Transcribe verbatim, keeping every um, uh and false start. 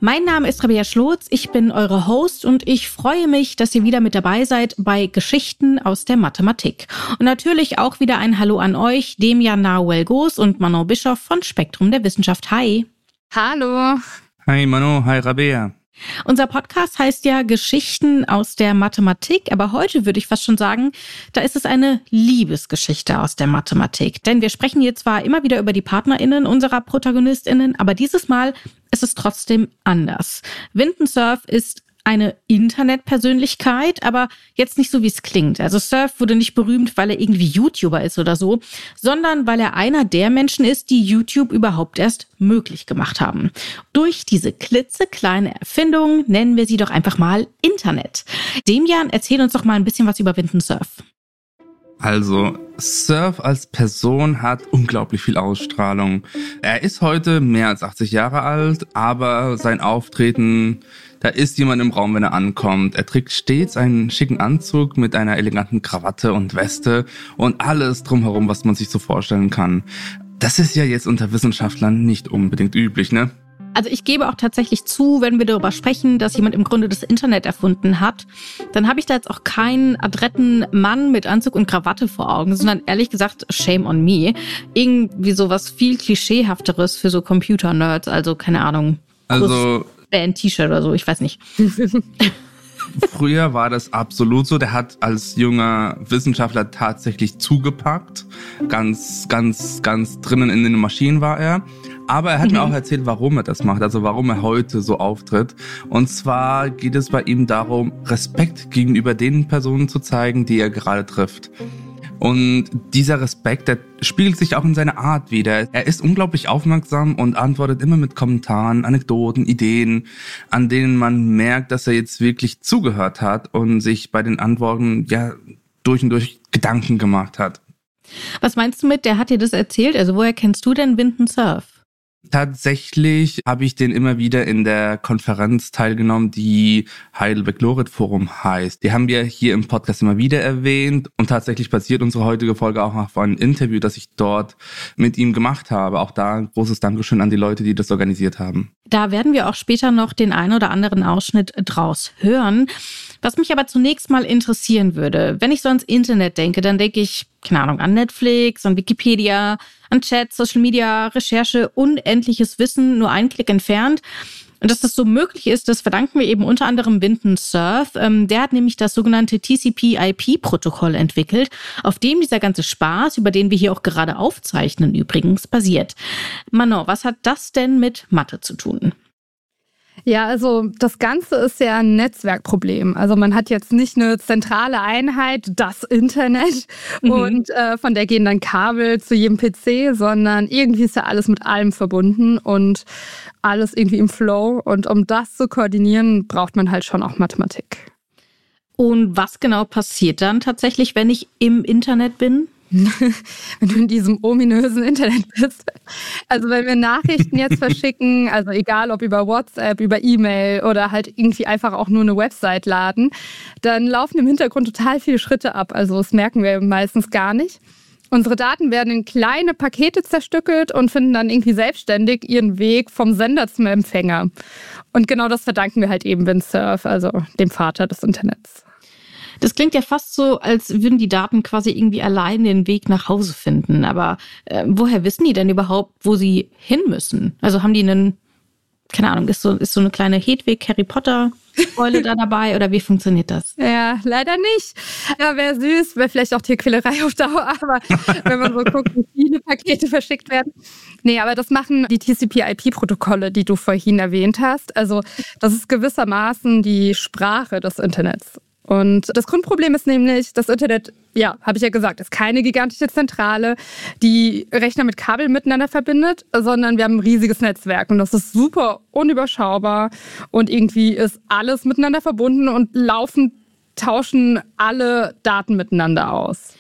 Mein Name ist Rabea Schlotz, ich bin eure Host und ich freue mich, dass ihr wieder mit dabei seid bei Geschichten aus der Mathematik. Und natürlich auch wieder ein Hallo an euch, Demian Nahuel-Goos und Manon Bischoff von Spektrum der Wissenschaft. Hi. Hallo. Hi Manon, hi Rabea. Unser Podcast heißt ja Geschichten aus der Mathematik, aber heute würde ich fast schon sagen, da ist es eine Liebesgeschichte aus der Mathematik. Denn wir sprechen hier zwar immer wieder über die PartnerInnen unserer ProtagonistInnen, aber dieses Mal ist es trotzdem anders. Vinton Cerf ist eine Internetpersönlichkeit, aber jetzt nicht so, wie es klingt. Also Cerf wurde nicht berühmt, weil er irgendwie YouTuber ist oder so, sondern weil er einer der Menschen ist, die YouTube überhaupt erst möglich gemacht haben. Durch diese klitzekleine Erfindung nennen wir sie doch einfach mal Internet. Demian, erzähl uns doch mal ein bisschen was über Vinton Cerf. Also, Cerf als Person hat unglaublich viel Ausstrahlung. Er ist heute mehr als achtzig Jahre alt, aber sein Auftreten, da ist jemand im Raum, wenn er ankommt. Er trägt stets einen schicken Anzug mit einer eleganten Krawatte und Weste und alles drumherum, was man sich so vorstellen kann. Das ist ja jetzt unter Wissenschaftlern nicht unbedingt üblich, ne? Also ich gebe auch tatsächlich zu, wenn wir darüber sprechen, dass jemand im Grunde das Internet erfunden hat, dann habe ich da jetzt auch keinen adretten Mann mit Anzug und Krawatte vor Augen, sondern ehrlich gesagt, shame on me. Irgendwie sowas viel Klischeehafteres für so Computer-Nerds, also keine Ahnung. Also ein T-Shirt oder so, ich weiß nicht. Früher war das absolut so. Der hat als junger Wissenschaftler tatsächlich zugepackt. Ganz, ganz, ganz drinnen in den Maschinen war er. Aber er hat mhm. mir auch erzählt, warum er das macht, also warum er heute so auftritt. Und zwar geht es bei ihm darum, Respekt gegenüber den Personen zu zeigen, die er gerade trifft. Und dieser Respekt, der spiegelt sich auch in seiner Art wider. Er ist unglaublich aufmerksam und antwortet immer mit Kommentaren, Anekdoten, Ideen, an denen man merkt, dass er jetzt wirklich zugehört hat und sich bei den Antworten ja durch und durch Gedanken gemacht hat. Was meinst du mit, der hat dir das erzählt? Also woher kennst du denn Vinton Cerf? Tatsächlich habe ich den immer wieder in der Konferenz teilgenommen, die Heidelberg Laureate Forum heißt. Die haben wir hier im Podcast immer wieder erwähnt und tatsächlich basiert unsere heutige Folge auch auf einem Interview, das ich dort mit ihm gemacht habe. Auch da ein großes Dankeschön an die Leute, die das organisiert haben. Da werden wir auch später noch den ein oder anderen Ausschnitt draus hören. Was mich aber zunächst mal interessieren würde, wenn ich so ans Internet denke, dann denke ich, keine Ahnung, an Netflix, an Wikipedia, an Chat, Social Media, Recherche, unendliches Wissen, nur einen Klick entfernt. Und dass das so möglich ist, das verdanken wir eben unter anderem Vinton Cerf. Ähm, der hat nämlich das sogenannte T C P I P-Protokoll entwickelt, auf dem dieser ganze Spaß, über den wir hier auch gerade aufzeichnen, übrigens basiert. Manon, was hat das denn mit Mathe zu tun? Ja, also das Ganze ist ja ein Netzwerkproblem. Also man hat jetzt nicht eine zentrale Einheit, das Internet, mhm. und äh, von der gehen dann Kabel zu jedem P C, sondern irgendwie ist ja alles mit allem verbunden und alles irgendwie im Flow. Und um das zu koordinieren, braucht man halt schon auch Mathematik. Und was genau passiert dann tatsächlich, wenn ich im Internet bin? Wenn du in diesem ominösen Internet bist. Also wenn wir Nachrichten jetzt verschicken, also egal ob über WhatsApp, über E-Mail oder halt irgendwie einfach auch nur eine Website laden, dann laufen im Hintergrund total viele Schritte ab. Also das merken wir meistens gar nicht. Unsere Daten werden in kleine Pakete zerstückelt und finden dann irgendwie selbstständig ihren Weg vom Sender zum Empfänger. Und genau das verdanken wir halt eben Vinton Cerf, also dem Vater des Internets. Das klingt ja fast so, als würden die Daten quasi irgendwie allein den Weg nach Hause finden. Aber äh, woher wissen die denn überhaupt, wo sie hin müssen? Also haben die einen, keine Ahnung, ist so, ist so eine kleine Hedwig-Harry Potter-Eule da dabei oder wie funktioniert das? Ja, leider nicht. Ja, wäre süß, wäre vielleicht auch Tierquälerei auf Dauer, aber wenn man so guckt, wie viele Pakete verschickt werden. Nee, aber das machen die T C P I P-Protokolle, die du vorhin erwähnt hast. Also das ist gewissermaßen die Sprache des Internets. Und das Grundproblem ist nämlich, das Internet, ja, habe ich ja gesagt, ist keine gigantische Zentrale, die Rechner mit Kabel miteinander verbindet, sondern wir haben ein riesiges Netzwerk und das ist super unüberschaubar und irgendwie ist alles miteinander verbunden und laufend tauschen alle Daten miteinander aus.